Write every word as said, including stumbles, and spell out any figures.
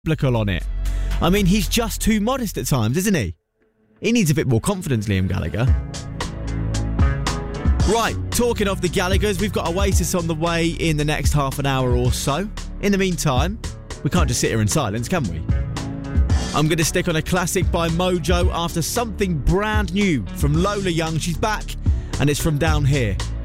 biblical on it. I mean, he's just too modest at times, isn't he? He needs a bit more confidence, Liam Gallagher. Right, talking of the Gallaghers, we've got Oasis on the way in the next half an hour or so. In the meantime, we can't just sit here in silence, can we? I'm going to stick on a classic by Mojo after something brand new from Lola Young. She's back, and it's from Down Here.